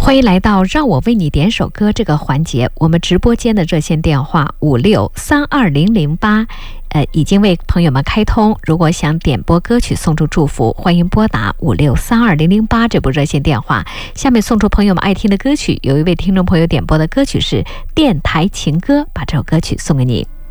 欢迎来到让我为你点首歌这个环节。我们直播间的热线电话56320008，已经为朋友们开通。如果想点播歌曲送出祝福，欢迎拨打56320008这部热线电话。下面送出朋友们爱听的歌曲，有一位听众朋友点播的歌曲是《电台情歌》，把这首歌曲送给你。